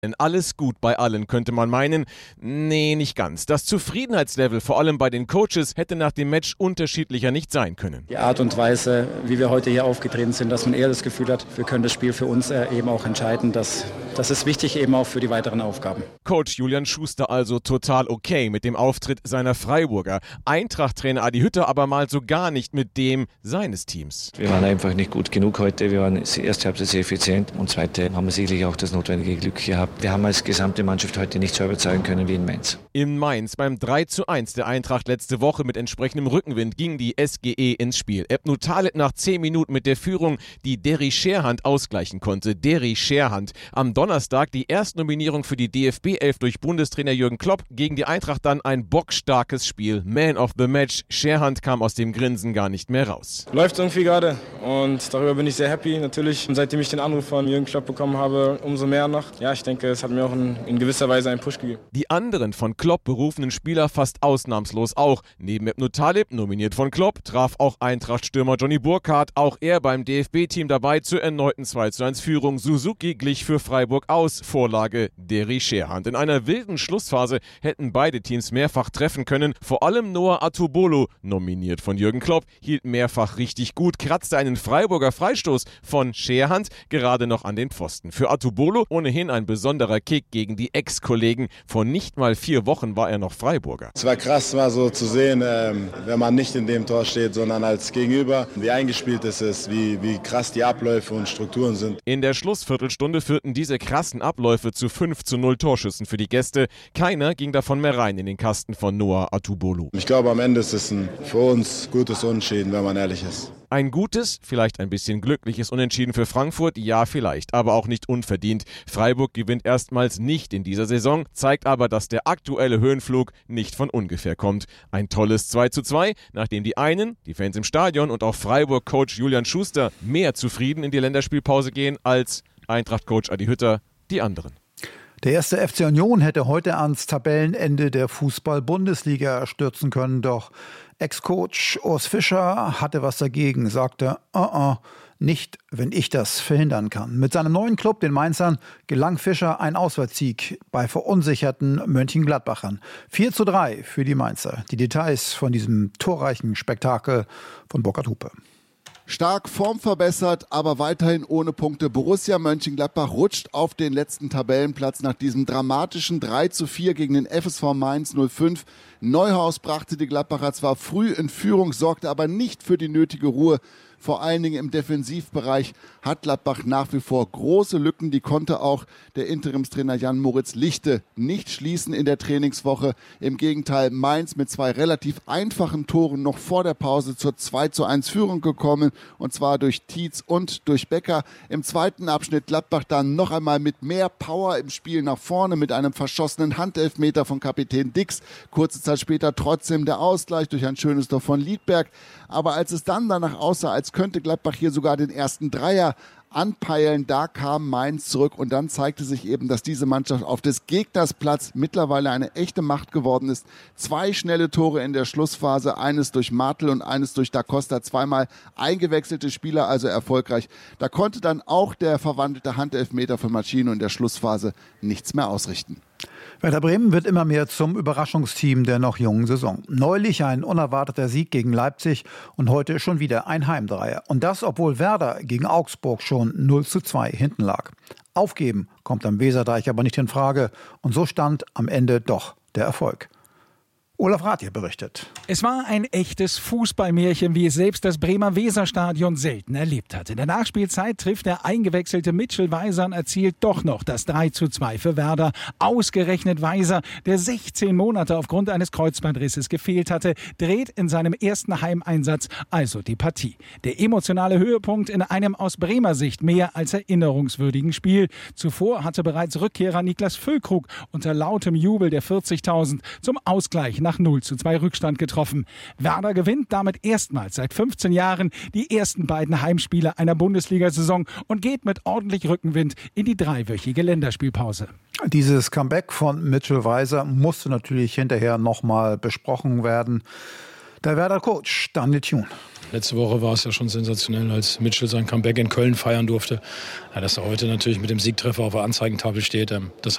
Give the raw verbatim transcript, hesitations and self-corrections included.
Alles gut bei allen, könnte man meinen. Nee, nicht ganz. Das Zufriedenheitslevel, vor allem bei den Coaches, hätte nach dem Match unterschiedlicher nicht sein können. Die Art und Weise, wie wir heute hier aufgetreten sind, dass man eher das Gefühl hat, wir können das Spiel für uns eben auch entscheiden. Das, das ist wichtig eben auch für die weiteren Aufgaben. Coach Julian Schuster also total okay mit dem Auftritt seiner Freiburger. Eintracht-Trainer Adi Hütter aber mal so gar nicht mit dem seines Teams. Wir waren einfach nicht gut genug heute. Wir waren erste Halbzeit sehr effizient und zweite haben wir sicherlich auch das notwendige Glück gehabt. Wir haben als gesamte Mannschaft heute nicht so überzeugen können wie in Mainz. In Mainz beim drei zu eins der Eintracht letzte Woche mit entsprechendem Rückenwind ging die S G E ins Spiel. Ebnu Taleb nach zehn Minuten mit der Führung, die Derry Scherhand ausgleichen konnte. Derry Scherhand. Am Donnerstag die Erstnominierung für die D F B elf durch Bundestrainer Jürgen Klopp. Gegen die Eintracht dann ein bockstarkes Spiel. Man of the Match. Scherhand kam aus dem Grinsen gar nicht mehr raus. Läuft irgendwie gerade und darüber bin ich sehr happy. Natürlich, seitdem ich den Anruf von Jürgen Klopp bekommen habe, umso mehr noch. Ja, ich denke, es hat mir auch in, in gewisser Weise einen Push gegeben. Die anderen von Klopp berufenen Spieler fast ausnahmslos auch. Neben Ebnu Taleb, nominiert von Klopp, traf auch Eintracht-Stürmer Johnny Burkhardt. Auch er beim D F B-Team dabei zur erneuten zwei zu eins Führung. Suzuki glich für Freiburg aus. Vorlage Derry Scherhand. In einer wilden Schlussphase hätten beide Teams mehrfach treffen können. Vor allem Noah Atubolo, nominiert von Jürgen Klopp, hielt mehrfach richtig gut, kratzte einen Freiburger Freistoß von Scherhand gerade noch an den Pfosten. Für Atubolo ohnehin ein besonderer Kick gegen die Ex-Kollegen. Vor nicht mal vier Wochen war er noch Freiburger. Es war krass, mal so zu sehen, ähm, wenn man nicht in dem Tor steht, sondern als Gegenüber, wie eingespielt es ist, wie, wie krass die Abläufe und Strukturen sind. In der Schlussviertelstunde führten diese krassen Abläufe zu fünf zu null Torschüssen für die Gäste. Keiner ging davon mehr rein in den Kasten von Noah Atubolo. Ich glaube, am Ende ist es ein für uns gutes Unentschieden, wenn man ehrlich ist. Ein gutes, vielleicht ein bisschen glückliches Unentschieden für Frankfurt, ja vielleicht, aber auch nicht unverdient. Freiburg gewinnt erstmals nicht in dieser Saison, zeigt aber, dass der aktuelle Höhenflug nicht von ungefähr kommt. Ein tolles zwei zu zwei, nachdem die einen, die Fans im Stadion und auch Freiburg-Coach Julian Schuster mehr zufrieden in die Länderspielpause gehen als Eintracht-Coach Adi Hütter, die anderen. Der erste F C Union hätte heute ans Tabellenende der Fußball-Bundesliga stürzen können, doch Ex-Coach Urs Fischer hatte was dagegen, sagte, uh -uh, nicht, wenn ich das verhindern kann. Mit seinem neuen Club, den Mainzern, gelang Fischer ein Auswärtssieg bei verunsicherten Mönchengladbachern. vier zu drei für die Mainzer. Die Details von diesem torreichen Spektakel von Burkhard Hupe. Stark formverbessert, aber weiterhin ohne Punkte. Borussia Mönchengladbach rutscht auf den letzten Tabellenplatz nach diesem dramatischen drei zu vier gegen den F S V Mainz null fünf. Neuhaus brachte die Gladbacher zwar früh in Führung, sorgte aber nicht für die nötige Ruhe. Vor allen Dingen im Defensivbereich hat Gladbach nach wie vor große Lücken. Die konnte auch der Interimstrainer Jan-Moritz Lichte nicht schließen in der Trainingswoche. Im Gegenteil, Mainz mit zwei relativ einfachen Toren noch vor der Pause zur zwei zu eins Führung gekommen. Und zwar durch Tietz und durch Becker. Im zweiten Abschnitt Gladbach dann noch einmal mit mehr Power im Spiel nach vorne mit einem verschossenen Handelfmeter von Kapitän Dix. Kurze Zeit später trotzdem der Ausgleich durch ein schönes Tor von Liedberg. Aber als es dann danach aussah, als könnte Gladbach hier sogar den ersten Dreier anpeilen, da kam Mainz zurück und dann zeigte sich eben, dass diese Mannschaft auf des Gegners Platz mittlerweile eine echte Macht geworden ist. Zwei schnelle Tore in der Schlussphase, eines durch Martel und eines durch Da Costa, zweimal eingewechselte Spieler, also erfolgreich. Da konnte dann auch der verwandelte Handelfmeter von Machino in der Schlussphase nichts mehr ausrichten. Werder Bremen wird immer mehr zum Überraschungsteam der noch jungen Saison. Neulich ein unerwarteter Sieg gegen Leipzig und heute schon wieder ein Heimdreier. Und das, obwohl Werder gegen Augsburg schon null zu zwei hinten lag. Aufgeben kommt am Weserdeich aber nicht in Frage. Und so stand am Ende doch der Erfolg. Olaf Rath hier berichtet. Es war ein echtes Fußballmärchen, wie es selbst das Bremer Weserstadion selten erlebt hat. In der Nachspielzeit trifft der eingewechselte Mitchell Weiser und erzielt doch noch das drei zu zwei für Werder. Ausgerechnet Weiser, der sechzehn Monate aufgrund eines Kreuzbandrisses gefehlt hatte, dreht in seinem ersten Heimeinsatz also die Partie. Der emotionale Höhepunkt in einem aus Bremer Sicht mehr als erinnerungswürdigen Spiel. Zuvor hatte bereits Rückkehrer Niklas Füllkrug unter lautem Jubel der vierzigtausend zum Ausgleich nach null zu zwei Rückstand getroffen. Werder gewinnt damit erstmals seit fünfzehn Jahren die ersten beiden Heimspiele einer Bundesliga-Saison und geht mit ordentlich Rückenwind in die dreiwöchige Länderspielpause. Dieses Comeback von Mitchell Weiser musste natürlich hinterher nochmal besprochen werden. Der Werder-Coach Daniel Thun. Letzte Woche war es ja schon sensationell, als Mitchell sein Comeback in Köln feiern durfte. Ja, dass er heute natürlich mit dem Siegtreffer auf der Anzeigentafel steht, das